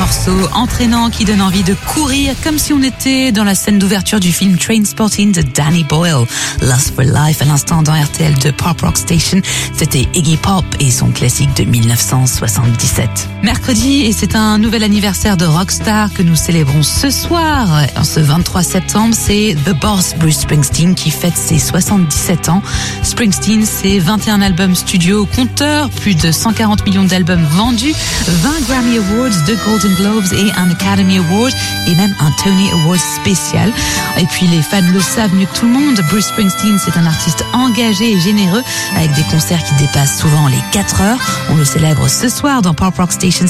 morceau entraînant qui donne envie de courir comme si on était dans la scène d'ouverture du film Trainspotting de Danny Boyle. Lust for Life à l'instant dans RTL de Pop Rock Station. C'était Iggy Pop et son classique de 1977. Mercredi, et c'est un nouvel anniversaire de Rockstar que nous célébrons ce soir. En ce 23 septembre, c'est The Boss Bruce Springsteen qui fête ses 77 ans. Springsteen, c'est 21 albums studio au compteur, plus de 140 millions d'albums vendus, 20 Grammy Awards, 2 Golden Globes et un Academy Award et même un Tony Award spécial. Et puis les fans le savent mieux que tout le monde, Bruce Springsteen, c'est un artiste engagé et généreux avec des concerts qui dépassent souvent les 4 heures. On le célèbre ce soir dans Pop Rock Station